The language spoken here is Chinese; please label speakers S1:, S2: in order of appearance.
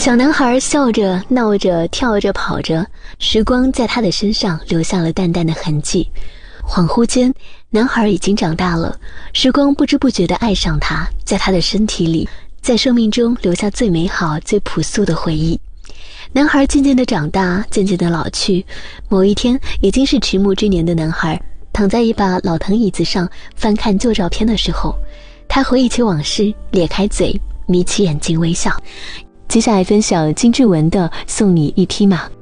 S1: 小男孩笑着闹着跳着跑着，时光在他的身上留下了淡淡的痕迹。恍惚间，男孩已经长大了，时光不知不觉地爱上他，在他的身体里，在生命中留下最美好最朴素的回忆。男孩渐渐地长大，渐渐地老去。某一天，已经是迟暮之年的男孩躺在一把老藤椅子上翻看旧照片的时候，他回忆起往事，咧开嘴，眯起眼睛微笑。接下来分享金志文的《送你一匹马》。